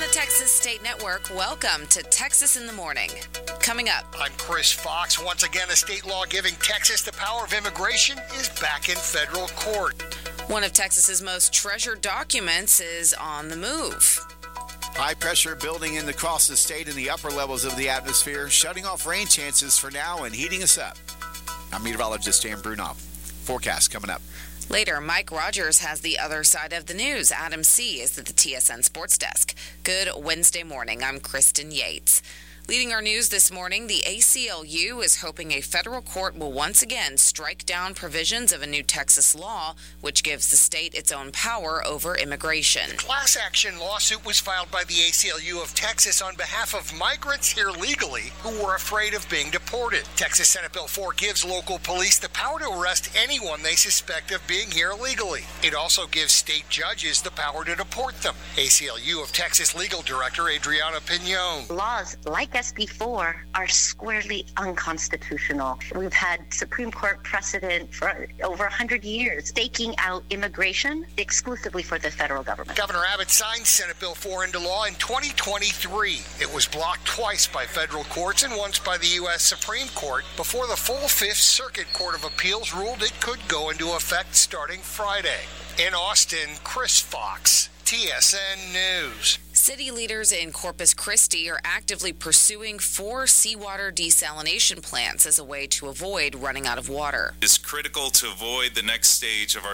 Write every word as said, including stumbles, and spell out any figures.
Texas State Network, welcome to Texas in the Morning. Coming up. I'm Chris Fox. Once again, a state law giving Texas the power of immigration is back in federal court. One of Texas's most treasured documents is on the move. High pressure building in across the state in the upper levels of the atmosphere, shutting off rain chances for now and heating us up. I'm meteorologist Dan Brunoff. Forecast coming up. Later, Mike Rogers has the other side of the news. Adam C. is at the T S N Sports Desk. Good Wednesday morning. I'm Kristen Yates. Leading our news this morning, the A C L U is hoping a federal court will once again strike down provisions of a new Texas law, which gives the state its own power over immigration. A class action lawsuit was filed by the A C L U of Texas on behalf of migrants here legally who were afraid of being deported. Texas Senate Bill four gives local police the power to arrest anyone they suspect of being here illegally. It also gives state judges the power to deport them. A C L U of Texas Legal Director Adriana Pinon. Laws like S B four are squarely unconstitutional. We've had Supreme Court precedent for over one hundred years staking out immigration exclusively for the federal government. Governor Abbott signed Senate Bill four into law in twenty twenty-three. It was blocked twice by federal courts and once by the U S Supreme Court before the full Fifth Circuit Court of Appeals ruled it could go into effect starting Friday. In Austin, Chris Fox, T S N News. City leaders in Corpus Christi are actively pursuing four seawater desalination plants as a way to avoid running out of water. It's critical to avoid the next stage of our